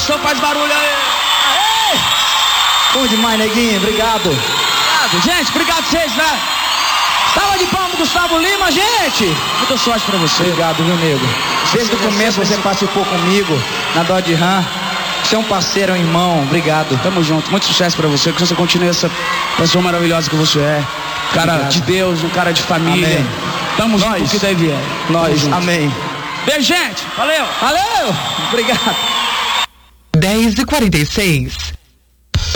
Gostou? Faz barulho aí. Aê! Bom demais, neguinho. Obrigado. Obrigado, gente. Obrigado vocês, né? Salva de palmas, Gustavo Lima, gente. Muita sorte pra você. Obrigado, viu, nego? Desde o começo você participou comigo na Dodge Ram. Você é um parceiro, um irmão. Obrigado. Tamo junto. Muito sucesso pra você. Que você continue essa pessoa maravilhosa que você é. Cara Obrigado. De Deus, um cara de família. Amém. Tamo junto, o que daí vier. Nós. Amém. Beijo, gente. Valeu. Valeu. Obrigado. 10h46.